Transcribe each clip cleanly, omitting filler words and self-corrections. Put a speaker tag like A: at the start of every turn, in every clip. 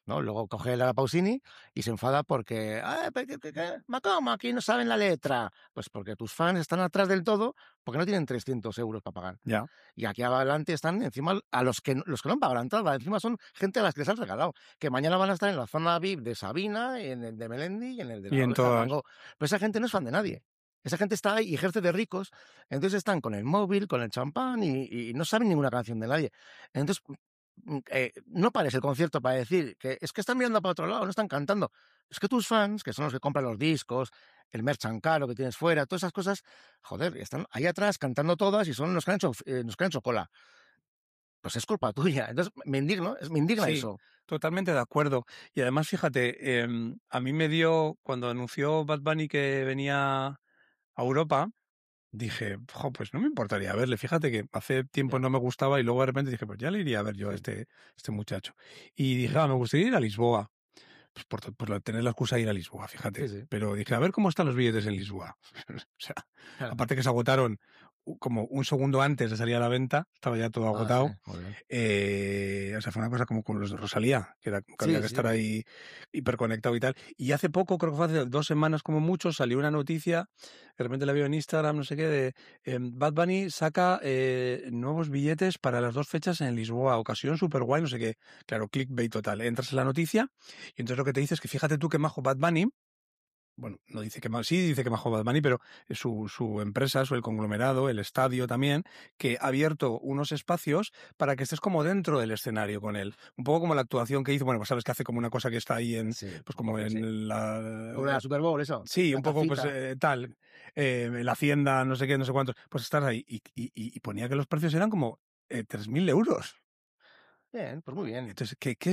A: ¿no? Luego coge la Pausini y se enfada porque, ¿cómo? Aquí no saben la letra. Pues porque tus fans están atrás del todo porque no tienen 300 euros para pagar.
B: Ya.
A: Y aquí adelante están encima a los que no han pagado la entrada. Encima son gente a las que les han regalado. Que mañana van a estar en la zona VIP de Sabina, en el de Melendi y en el de la Oreja de Van Gogh. Pero esa gente no es fan de nadie. Esa gente está ahí y ejerce de ricos. Entonces están con el móvil, con el champán y no saben ninguna canción de nadie. Entonces, no pares el concierto para decir que es que están mirando para otro lado, no están cantando. Es que tus fans, que son los que compran los discos, el merchan caro que tienes fuera, todas esas cosas, joder, están ahí atrás cantando todas y son los que han hecho cola. Pues es culpa tuya. Entonces me indigna
B: sí,
A: eso.
B: Totalmente de acuerdo. Y además, fíjate, a mí me dio, cuando anunció Bad Bunny que venía a Europa, dije, pues no me importaría verle. Fíjate que hace tiempo no me gustaba y luego de repente dije, pues ya le iría a ver yo a este muchacho. Y dije, me gustaría ir a Lisboa. Pues por tener la excusa de ir a Lisboa, fíjate.
A: Sí.
B: Pero dije, a ver cómo están los billetes en Lisboa. O sea, claro. Aparte que se agotaron como un segundo antes de salir a la venta, estaba ya todo agotado. Sí, o sea, fue una cosa como con los de Rosalía, que era que había que estar ahí hiperconectado y tal. Y hace poco, creo que fue hace 2 semanas como mucho, salió una noticia, de repente la veo en Instagram, no sé qué, de Bad Bunny saca nuevos billetes para las 2 fechas en Lisboa, ocasión súper guay, no sé qué. Claro, clickbait total. Entras en la noticia y entonces lo que te dice es que fíjate tú que majo Bad Bunny. Bueno, no dice que sí dice que majo Bad Bunny, pero es su empresa, el conglomerado, el estadio también, que ha abierto unos espacios para que estés como dentro del escenario con él. Un poco como la actuación que hizo, bueno, pues sabes que hace como una cosa que está ahí en, pues como en
A: la Super Bowl, eso.
B: Sí, un poco pues tal, la hacienda, no sé qué, no sé cuántos, pues estás ahí y ponía que los precios eran como 3.000 euros.
A: Bien, pues muy bien.
B: Entonces,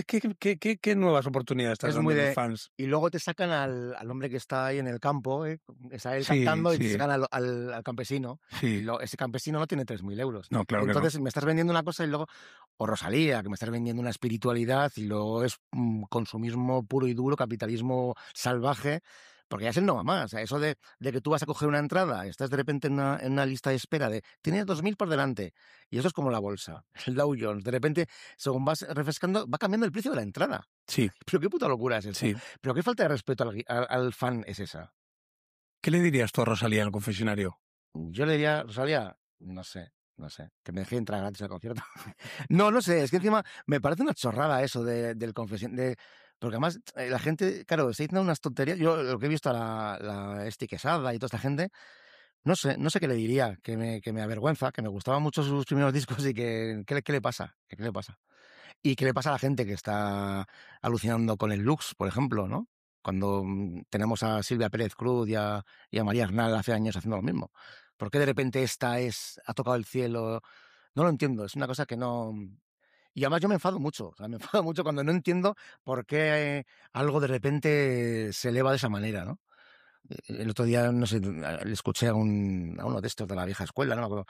B: ¿qué nuevas oportunidades estás dando a los fans?
A: Y luego te sacan al hombre que está ahí en el campo, está él cantando y te sacan al campesino.
B: Sí.
A: Y ese campesino no tiene 3.000 euros.
B: No, claro.
A: Entonces
B: que no.
A: Me estás vendiendo una cosa y luego, o Rosalía, que me estás vendiendo una espiritualidad y luego es consumismo puro y duro, capitalismo salvaje. Porque ya es el no va más. O sea, eso de que tú vas a coger una entrada, estás de repente en una lista de espera tienes 2.000 por delante. Y eso es como la bolsa, el Dow Jones. De repente, según vas refrescando, va cambiando el precio de la entrada.
B: Sí.
A: Pero qué puta locura es esa.
B: Sí.
A: Pero qué falta de respeto al fan es esa.
B: ¿Qué le dirías tú a Rosalía en el confesionario?
A: Yo le diría, Rosalía, no sé, que me deje entrar gratis al concierto. No sé, es que encima me parece una chorrada eso del confesionario. Porque además la gente, claro, está diciendo unas tonterías. Yo lo que he visto a la Esti Quesada y toda esta gente, no sé qué le diría, que me avergüenza, que me gustaban mucho sus primeros discos y ¿qué le pasa? ¿Qué le pasa? Y qué le pasa a la gente que está alucinando con el Lux, por ejemplo, ¿no? Cuando tenemos a Silvia Pérez Cruz y a María Arnal hace años haciendo lo mismo. ¿Por qué de repente ha tocado el cielo? No lo entiendo, es una cosa que no... Y además yo me enfado mucho, me enfado mucho cuando no entiendo por qué algo de repente se eleva de esa manera, ¿no? El otro día, no sé, le escuché a uno de estos de la vieja escuela, no me acuerdo.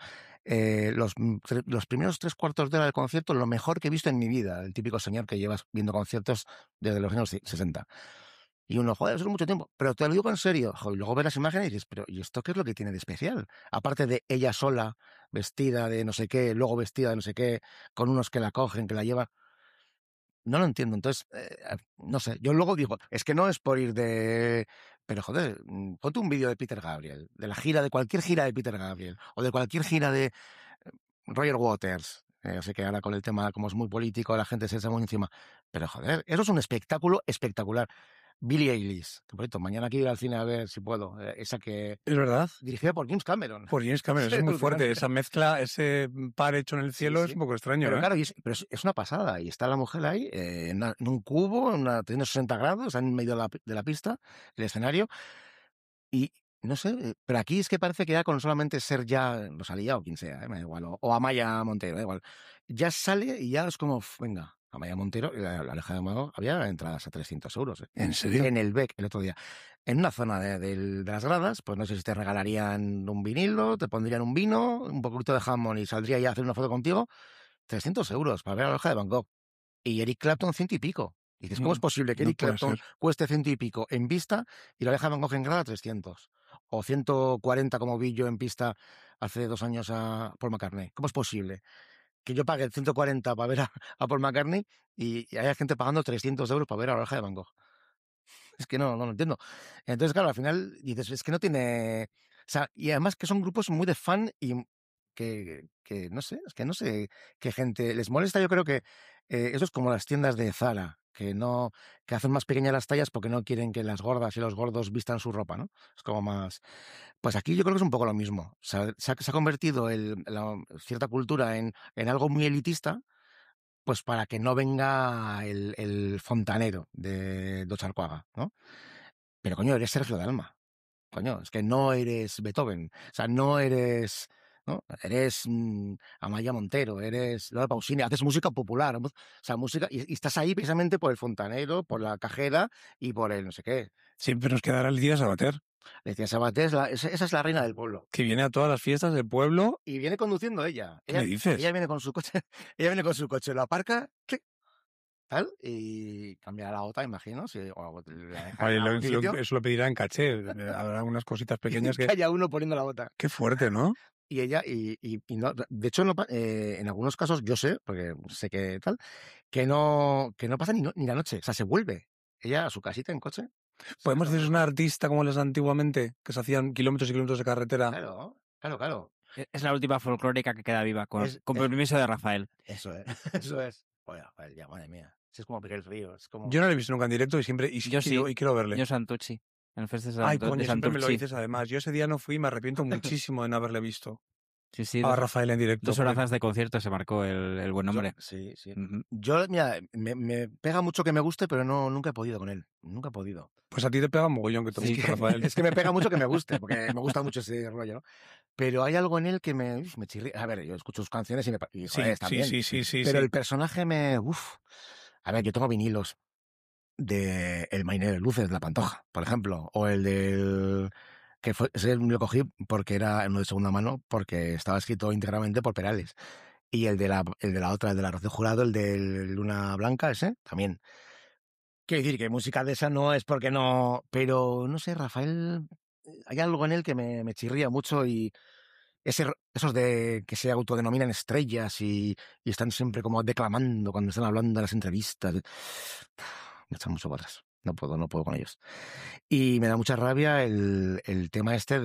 A: Los primeros 3/4 de hora del concierto, lo mejor que he visto en mi vida. El típico señor que llevas viendo conciertos desde los años 60. Y uno, joder, eso es mucho tiempo. Pero te lo digo en serio. Joder, y luego ves las imágenes y dices, pero ¿y esto qué es lo que tiene de especial? Aparte de ella sola, vestida de no sé qué, luego vestida de no sé qué, con unos que la cogen, que la llevan. No lo entiendo. Entonces, no sé. Yo luego digo, es que no es por ir de... Pero joder, ponte un vídeo de Peter Gabriel, de cualquier gira de Peter Gabriel, o de cualquier gira de Roger Waters. Sé que ahora con el tema, como es muy político, la gente se echa muy encima. Pero joder, eso es un espectáculo espectacular. Billie Eilish, que por cierto, mañana quiero ir al cine a ver si puedo. Esa que...
B: Es verdad.
A: Dirigida por James Cameron.
B: Por James Cameron, eso es muy fuerte. Esa mezcla, ese par hecho en el cielo es un poco extraño,
A: pero claro, pero es una pasada. Y está la mujer ahí, en un cubo, teniendo 60 grados, en medio de la pista, el escenario. Y no sé, pero aquí es que parece que ya con solamente ser ya Rosalía o quien sea, me da igual, o Amaya Montero, da igual. Ya sale y ya es como, venga, Amaya Montero, la Aleja de Mago, había entradas a 300 euros.
B: ¿En serio?
A: En el BEC el otro día. En una zona de las gradas, pues no sé si te regalarían un vinilo, te pondrían un vino, un poquito de jamón y saldría ya a hacer una foto contigo. 300 euros para ver a la Aleja de Van Gogh. Y Eric Clapton 100 y pico. Y dices, ¿cómo es posible que Eric Clapton cueste 100 y pico en vista y la Aleja de Van Gogh en grada 300? O 140 como vi yo en pista hace 2 años a Paul McCartney. ¿Cómo es posible? que yo pague 140 para ver a Paul McCartney y haya gente pagando 300 euros para ver a la oreja de Van Gogh. Es que no lo entiendo. Entonces, claro, al final dices, es que no tiene... O sea, y además que son grupos muy de fan y que no sé, es que no sé qué gente les molesta. Yo creo que eso es como las tiendas de Zara, que hacen más pequeñas las tallas porque no quieren que las gordas y los gordos vistan su ropa, ¿no? Es como más... Pues aquí yo creo que es un poco lo mismo. O sea, se ha convertido cierta cultura en algo muy elitista, pues para que no venga el fontanero de Docharcuaga, ¿no? Pero coño, eres Sergio Dalma. Coño, es que no eres Beethoven. O sea, no eres... ¿no? Eres Amaya Montero, eres Laura Pausini, haces música popular, o sea, música, y estás ahí precisamente por el fontanero, por la cajera y por el no sé qué.
B: Siempre nos quedará Leticia Sabater.
A: Leticia Sabater, esa es la reina del pueblo.
B: Que viene a todas las fiestas del pueblo.
A: Y viene conduciendo ella.
B: ¿Qué me dices?
A: Ella viene con su coche, lo aparca, clic, tal, y cambia la gota, imagino. Si,
B: eso lo pedirá en caché. Habrá unas cositas pequeñas que
A: haya uno poniendo la bota.
B: Qué fuerte, ¿no?
A: Y ella, y no, de hecho, en algunos casos yo sé, porque sé que tal, que no pasa ni la noche, o sea, se vuelve ella a su casita en coche.
B: Podemos decir, es una artista como las antiguamente, que se hacían kilómetros y kilómetros de carretera.
A: Claro.
C: Es la última folclórica que queda viva, con permiso de Rafael.
A: Eso es. Oye, Rafael, ya, madre mía. Es como Miguel Ríos.
B: Yo no lo he visto nunca en directo y siempre quiero verle.
C: Yo Santucci. En el festival
B: Ay, coño, siempre me lo dices además. Yo ese día no fui y me arrepiento muchísimo de no haberle visto.
C: Sí,
B: a Rafael en directo.
C: 2 horas de concierto se marcó el buen hombre.
A: Sí. Yo, mira, me pega mucho que me guste, pero nunca he podido con él. Nunca he podido.
B: Pues a ti te pega mogollón que te guste, Rafael.
A: Es que me pega mucho que me guste, porque me gusta mucho ese rollo, ¿no? Pero hay algo en él que me chirría. A ver, yo escucho sus canciones y joder, está bien.
B: Sí.
A: Pero el personaje A ver, yo tengo vinilos de El Mainero de Luces, de La Pantoja, por ejemplo, o el del... ese lo cogí porque era uno de segunda mano, porque estaba escrito íntegramente por Perales. Y el de la otra, el de la Rocío Jurado, el de Luna Blanca, ese, también. Quiero decir que música de esa no es porque no... Pero, no sé, Rafael, hay algo en él que me chirría mucho y esos de que se autodenominan estrellas y están siempre como declamando cuando están hablando en las entrevistas. Me echan mucho para atrás. No puedo con ellos. Y me da mucha rabia el tema este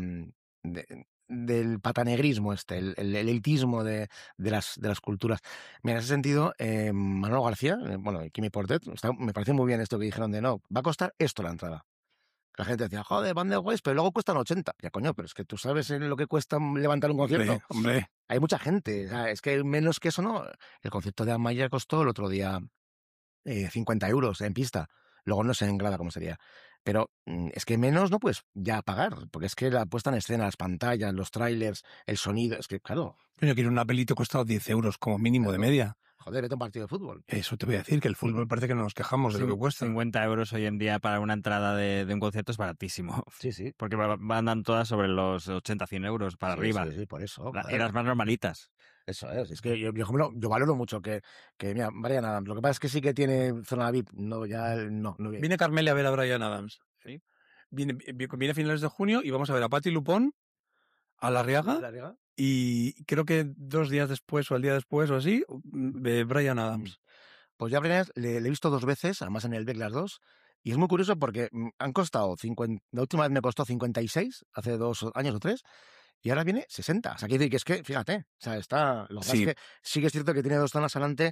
A: del patanegrismo, el elitismo de las culturas. Mira, en ese sentido, Manolo García, y Kimi Portet, me parece muy bien esto que dijeron de no, va a costar esto la entrada. La gente decía, joder, van de guays, pero luego cuestan 80. Ya, coño, pero es que tú sabes en lo que cuesta levantar un concierto.
B: Hombre.
A: Hay mucha gente. O sea, es que menos que eso no. El concierto de Amaya costó el otro día 50 euros en pista. Luego no sé en grada cómo sería. Pero es que menos no puedes ya pagar, porque es que la puesta en escena, las pantallas, los trailers, el sonido, es que claro.
B: Coño, quiero una peli te cuesta 10 euros como mínimo de media.
A: Joder, vete a un partido de fútbol.
B: Eso te voy a decir, que el fútbol parece que no nos quejamos de lo que cuesta.
C: 50 euros hoy en día para una entrada de un concierto es baratísimo.
A: Sí.
C: Porque andan todas sobre los 80, 100 euros para arriba.
A: Sí, por eso.
C: Y las más normalitas.
A: Eso es que yo, por ejemplo, yo valoro mucho que mira, Bryan Adams, lo que pasa es que sí que tiene zona VIP, no
B: Viene Carmele a ver a Bryan Adams.
C: ¿Sí?
B: Viene a finales de junio y vamos a ver a Patti Lupón, a Larriaga, y creo que 2 días después o el día después o así, de Bryan Adams.
A: Pues ya Bryan le he visto 2 veces, además en el Beck las 2, y es muy curioso porque han costado 50, la última vez me costó 56, hace 2 años o 3, y ahora viene 60. O sea, quiere decir que es que, fíjate, o sea, está... Lo que pasa es que sí que es cierto que tiene 2 zonas adelante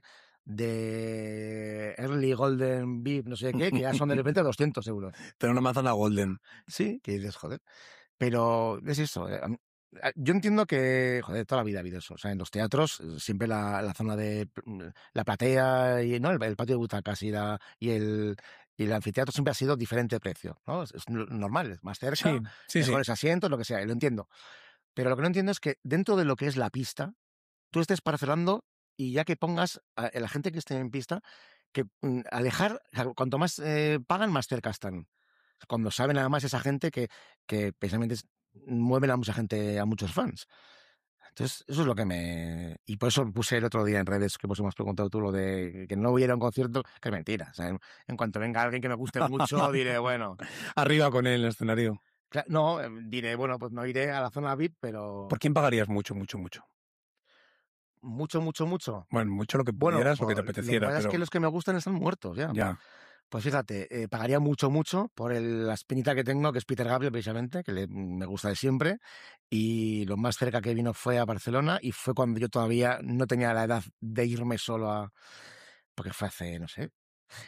A: de Early Golden VIP, no sé qué, que ya son de repente 200 euros.
B: Pero una manzana Golden.
A: Sí, que dices, joder. Pero es eso. Yo entiendo que, joder, toda la vida ha habido eso. O sea, en los teatros siempre la zona de la platea y no el patio de butacas y el anfiteatro siempre ha sido diferente precio, ¿no? Es normal, es más cerca, mejores asientos, lo que sea, y lo entiendo. Pero lo que no entiendo es que dentro de lo que es la pista, tú estés parcelando y ya que pongas a la gente que esté en pista, que alejar, o sea, cuanto más pagan, más cerca están. Cuando saben además esa gente que precisamente mueven a mucha gente, a muchos fans. Entonces, eso es lo que Y por eso puse el otro día en redes, que vos me has preguntado tú, lo de que no hubiera un concierto, que es mentira. O sea, en cuanto venga alguien que me guste mucho, diré, bueno...
B: Arriba con él en el escenario.
A: No, diré, bueno, pues no iré a la zona VIP, pero...
B: ¿Por quién pagarías mucho?
A: Mucho.
B: Bueno, mucho lo que pudieras o que te apeteciera.
A: Lo que pasa es que los que me gustan están muertos ya.
B: Ya.
A: Pues fíjate, pagaría mucho por la espinita que tengo, que es Peter Gabriel precisamente, que me gusta de siempre. Y lo más cerca que vino fue a Barcelona y fue cuando yo todavía no tenía la edad de irme solo porque fue hace, no sé.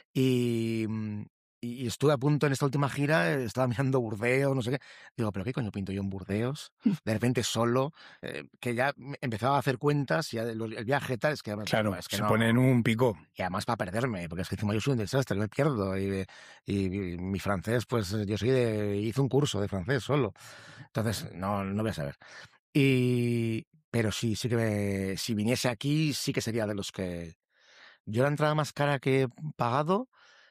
A: Y estuve a punto en esta última gira, estaba mirando Burdeos, no sé qué. Digo, ¿pero qué coño pinto yo en Burdeos? De repente solo, que ya empezaba a hacer cuentas y el viaje tal, es que...
B: Claro,
A: es que
B: se
A: no.
B: pone en un pico.
A: Y además para perderme, porque es que encima yo soy un desastre, me pierdo. Y mi francés, pues yo hice un curso de francés solo. Entonces, no voy a saber. Pero sí que si viniese aquí, sí que sería de los que... Yo la entrada más cara que he pagado,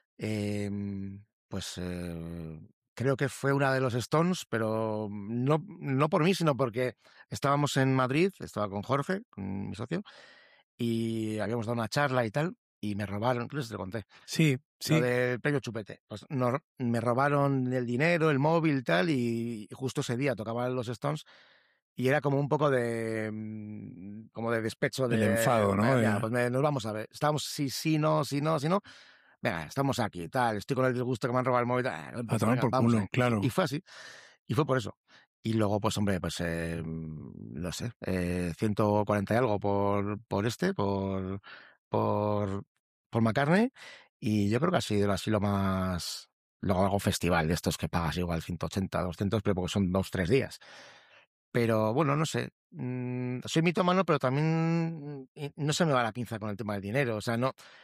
A: pues creo que fue una de los Stones, pero no por mí, sino porque estábamos en Madrid, estaba con Jorge, con mi socio, y habíamos dado una charla y tal, y me robaron, creo que te lo conté.
B: Sí.
A: Lo del premio Chupete. Pues me robaron el dinero, el móvil y tal, y justo ese día tocaban los Stones. Y era como un poco de despecho.
B: El enfado, ¿no?
A: Venga, pues nos vamos a ver. Estamos sí, no. Venga, estamos aquí y tal. Estoy con el disgusto que me han robado el móvil.
B: A tomar por culo, claro.
A: Y fue así. Y fue por eso. Y luego, pues hombre, pues no sé, 140 y algo por McCartney. Y yo creo que ha sido así lo más... Luego hago festival de estos que pagas igual 180, 200, pero porque son 2-3 días. Pero bueno, no sé. Soy mitómano, pero también no se me va la pinza con el tema del dinero. O sea,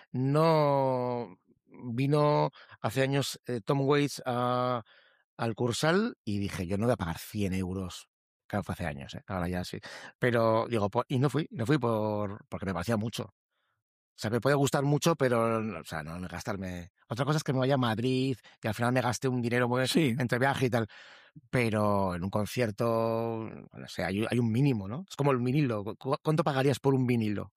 A: no vino hace años Tom Waits al Cursal y dije, yo no voy a pagar 100 euros. Claro, fue hace años, ahora ya sí. Pero digo, y no fui porque me parecía mucho. O sea, me puede gustar mucho, pero o sea, no gastarme... Otra cosa es que me vaya a Madrid y al final me gaste un dinero entre viaje y tal. Pero en un concierto, no sé, hay un mínimo, ¿no? Es como el vinilo. ¿Cuánto pagarías por un vinilo?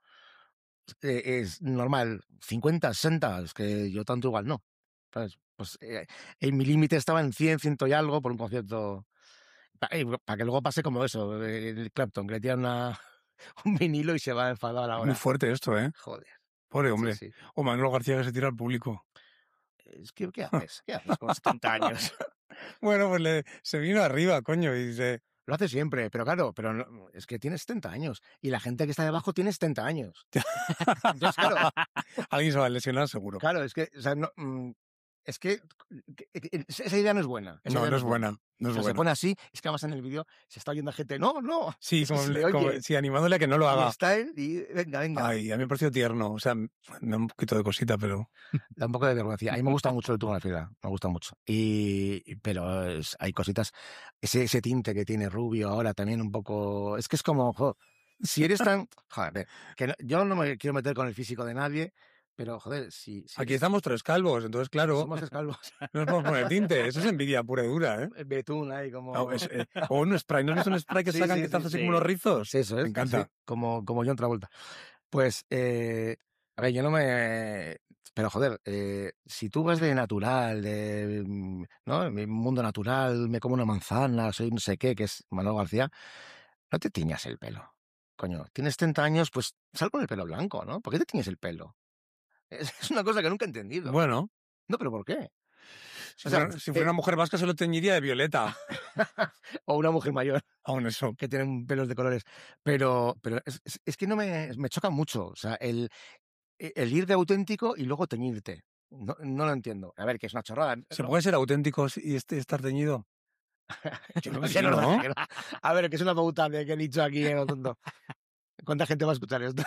A: Es normal, 50, 60, es que yo tanto igual no. ¿Sabes? Pues mi límite estaba en 100 y algo por un concierto. Para que luego pase como eso, el Clapton, que le tiran un vinilo y se va enfadado a la hora.
B: Muy fuerte esto, ¿eh?
A: Joder.
B: Pobre hombre.
A: Sí.
B: O Manolo García que se tira al público.
A: Es que, ¿qué haces? ¿Qué haces con 70 años?
B: Bueno, pues se vino arriba, coño, y dice...
A: Lo hace siempre, pero claro, es que tiene 70 años y la gente que está debajo tiene 70 años. Entonces, claro...
B: Alguien se va a lesionar seguro.
A: Claro, es que... O sea, es que esa idea no es buena.
B: No es buena. No es buena.
A: Se pone así, es que además en el vídeo se está oyendo gente, no.
B: Sí, sí, animándole a que no lo haga.
A: Y está él y venga.
B: Ay, a mí me ha parecido tierno. O sea, me da un poquito de cosita, pero...
A: Da un poco de vergüenza. A mí me gusta mucho el turno de la fila, me gusta mucho. Pero hay cositas, ese tinte que tiene Rubio ahora también un poco... Es que es como, si eres tan... Joder, yo no me quiero meter con el físico de nadie, pero, joder, si
B: aquí estamos 3 calvos, entonces, claro...
A: Somos 3 calvos.
B: No nos podemos poner tinte, eso es envidia pura y dura, ¿eh?
A: Betún ahí como...
B: No, o un spray, ¿no has visto un spray que sacan que te hace así como unos rizos?
A: Eso es.
B: Me encanta.
A: Sí, como John Travolta. Pues, a ver, yo no me... Pero, joder, si tú vas de natural, ¿no? En mi mundo natural, me como una manzana, soy no sé qué, que es Manolo García, no te tiñas el pelo. Coño, tienes 30 años, pues sal con el pelo blanco, ¿no? ¿Por qué te tiñes el pelo? Es una cosa que nunca he entendido.
B: Bueno.
A: No, pero ¿por qué?
B: Si fuera una mujer vasca se lo teñiría de violeta.
A: O una mujer mayor.
B: Aún eso.
A: Que tienen pelos de colores. Pero es que no me choca mucho. O sea, el ir de auténtico y luego teñirte. No lo entiendo. A ver, que es una chorrada.
B: ¿Se puede ser auténtico y estar teñido?
A: Yo creo que sí, ¿no? A ver, que es una pauta de que he dicho aquí en tonto. ¿Cuánta gente va a escuchar esto?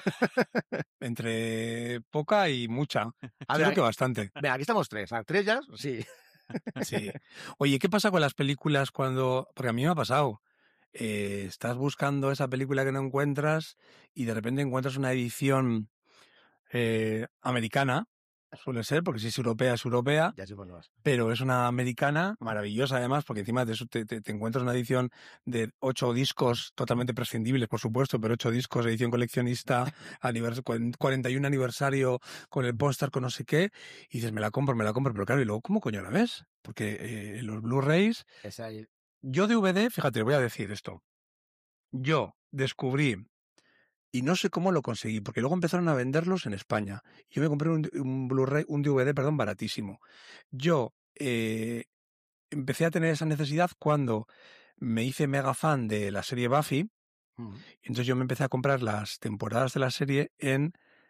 B: Entre poca y mucha. Creo que bastante.
A: Venga, aquí estamos 3. ¿A 3 ya? Sí.
B: Sí. Oye, ¿qué pasa con las películas cuando...? Porque a mí me ha pasado. Estás buscando esa película que no encuentras y de repente encuentras una edición americana. Suele ser, porque si es europea,
A: Ya sé cuándo vas.
B: Pero es una americana maravillosa además, porque encima de eso te encuentras una edición de 8 discos totalmente prescindibles, por supuesto, pero 8 discos, edición coleccionista, 41 aniversario, con el póster, con no sé qué, y dices, me la compro, pero claro, ¿y luego cómo coño la ves? Porque los Blu-rays... Yo DVD, fíjate, voy a decir esto. Yo descubrí Y no sé cómo lo conseguí, porque luego empezaron a venderlos en España. Yo me compré un Blu-ray, un DVD, perdón, baratísimo. Yo empecé a tener esa necesidad cuando me hice mega fan de la serie Buffy. Entonces yo me empecé a comprar las temporadas de la serie en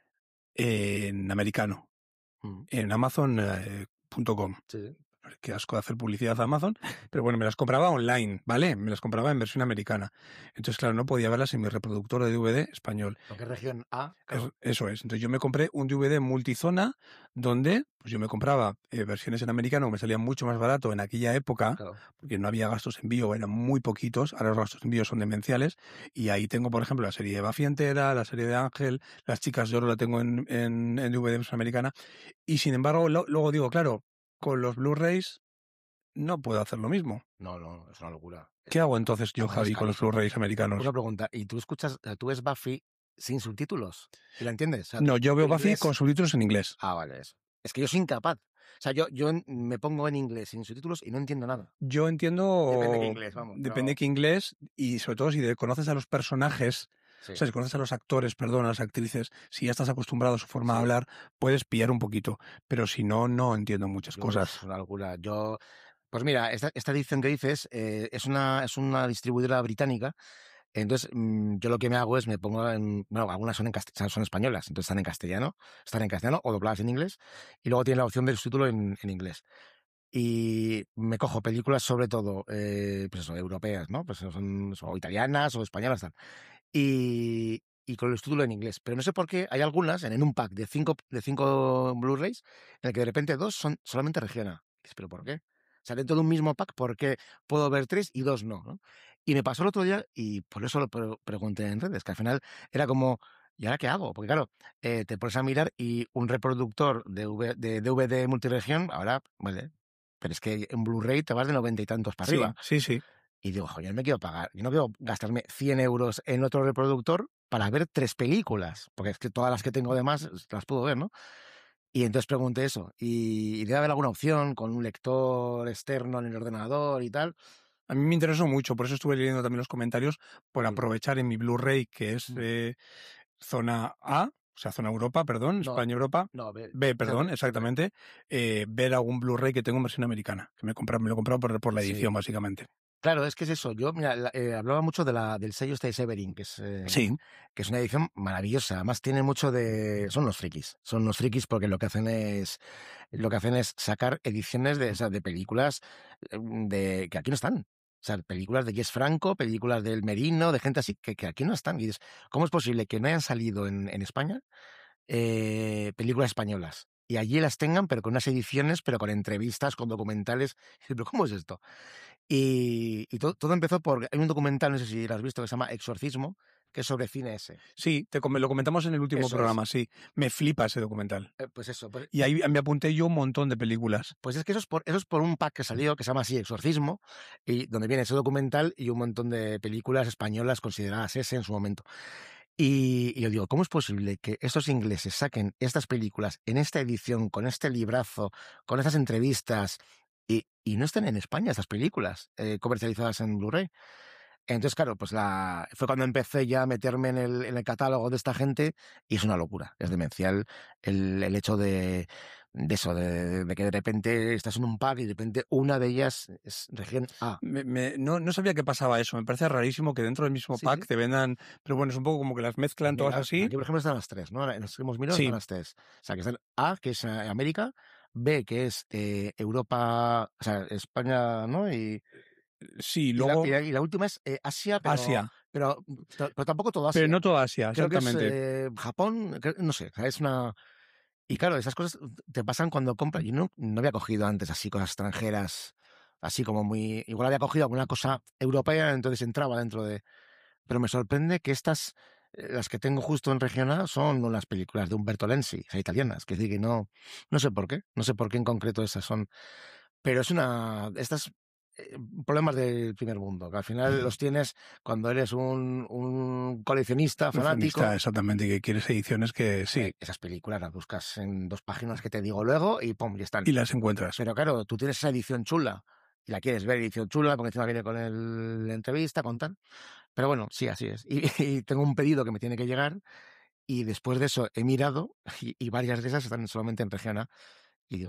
B: americano, en Amazon.com. Sí. Qué asco de hacer publicidad a Amazon, pero bueno, me las compraba online, ¿vale? Me las compraba en versión americana. Entonces, claro, no podía verlas en mi reproductor de DVD español.
A: ¿Lo que es región A?
B: Claro. Eso es. Entonces yo me compré un DVD multizona donde pues yo me compraba versiones en americano, me salían mucho más barato en aquella época, claro, porque no había gastos de envío, eran muy poquitos, ahora los gastos de envío son demenciales, y ahí tengo, por ejemplo, la serie de Buffy entera, la serie de Ángel, Las Chicas de Oro la tengo en DVD en versión americana, y sin embargo, luego digo, claro, con los Blu-rays no puedo hacer lo mismo.
A: No, es una locura.
B: ¿Qué hago entonces yo, Javi, con los Blu-rays americanos?
A: Una pregunta, ¿y tú ves Buffy sin subtítulos? ¿Y la entiendes? O sea,
B: no, yo veo Buffy con subtítulos en inglés.
A: Ah, vale, eso. Es que yo soy incapaz. O sea, yo me pongo en inglés sin subtítulos y no entiendo nada.
B: Yo entiendo...
A: Depende de qué inglés, vamos.
B: Depende de qué inglés, y sobre todo si conoces a los personajes... Sí. O sea, si conoces a los actores, perdón, a las actrices, si ya estás acostumbrado a su forma de hablar, puedes pillar un poquito. Pero si no, no entiendo muchas cosas.
A: Es una locura. Pues mira, esta edición que dices es una distribuidora británica. Entonces, yo lo que me hago es me pongo bueno, algunas son españolas, entonces están en castellano o dobladas en inglés, y luego tienen la opción del subtítulo en inglés. Y me cojo películas sobre todo, pues eso, europeas, ¿no? Pues son o italianas o españolas, tal. Y con el subtítulo en inglés. Pero no sé por qué hay algunas en un pack de cinco Blu-rays en el que de repente 2 son solamente región A. ¿Pero por qué? O sea, dentro de un mismo pack, ¿por qué puedo ver 3 y 2 no? Y me pasó el otro día y por eso lo pregunté en redes, que al final era como, ¿y ahora qué hago? Porque claro, te pones a mirar y un reproductor de DVD multiregión, ahora, vale, pero es que en Blu-ray te vas de 90 y tantos para arriba.
B: Sí.
A: Y digo, yo no me quiero pagar, yo no quiero gastarme 100 euros en otro reproductor para ver 3 películas, porque es que todas las que tengo además las puedo ver, ¿no? Y entonces pregunté eso, y debe haber alguna opción con un lector externo en el ordenador y tal.
B: A mí me interesó mucho, por eso estuve leyendo también los comentarios, por aprovechar en mi Blu-ray, que es zona A, o sea, zona Europa, perdón, no, España-Europa.
A: No,
B: B, perdón, exactamente. Ver algún Blu-ray que tengo en versión americana, que me lo he comprado por la edición, básicamente.
A: Claro, es que es eso. Yo, mira, hablaba mucho del sello Stay Severin, que es una edición maravillosa. Además, tiene mucho de... Son los frikis porque lo que hacen es sacar ediciones de películas que aquí no están. O sea, películas de Jess Franco, películas del Merino, de gente así, que aquí no están. Y dices, ¿cómo es posible que no hayan salido en España películas españolas? Y allí las tengan, pero con unas ediciones, pero con entrevistas, con documentales. ¿Pero cómo es esto? Y todo empezó por... Hay un documental, no sé si lo has visto, que se llama Exorcismo, que es sobre cine ese.
B: Sí, lo comentamos en el último programa, sí. Me flipa ese documental.
A: Pues eso.
B: Y ahí me apunté yo un montón de películas.
A: Pues es que eso es por un pack que salió, que se llama así, Exorcismo, y donde viene ese documental y un montón de películas españolas consideradas ese en su momento. Y yo digo, ¿cómo es posible que estos ingleses saquen estas películas en esta edición, con este librazo, con estas entrevistas, y no estén en España estas películas comercializadas en Blu-ray? Entonces, claro, pues fue cuando empecé ya a meterme en el catálogo de esta gente, y es una locura, es demencial el hecho de eso, de que de repente estás en un pack y de repente una de ellas es región A.
B: No sabía que pasaba eso, me parece rarísimo que dentro del mismo pack te vendan, pero bueno, es un poco como que las mezclan todas así.
A: Aquí, por ejemplo, están las 3, ¿no? En los que hemos mirado están las 3. O sea, que están A, que es América, B, que es Europa, o sea, España, ¿no?
B: Sí, luego...
A: Y la última es Asia, pero tampoco todo Asia.
B: Pero no todo Asia, exactamente.
A: Creo que es, Japón, no sé, es una... Y claro, esas cosas te pasan cuando compras. Yo no había cogido antes así cosas extranjeras, así como muy... Igual había cogido alguna cosa europea, entonces entraba dentro de... Pero me sorprende que las que tengo justo en regional son las películas de Umberto Lenzi, o sea, italianas, que decir que no sé por qué en concreto esas son. Pero es estas problemas del primer mundo, que al final los tienes cuando eres un coleccionista fanático.
B: Exactamente, que quieres ediciones que sí.
A: Esas películas las buscas en 2 páginas que te digo luego y pum, ya están.
B: Y las encuentras.
A: Pero claro, tú tienes esa edición chula y la quieres ver, y dice chula, porque encima viene con la entrevista, con tal. Pero bueno, sí, así es. Y tengo un pedido que me tiene que llegar, y después de eso he mirado, y varias de esas están solamente en región A.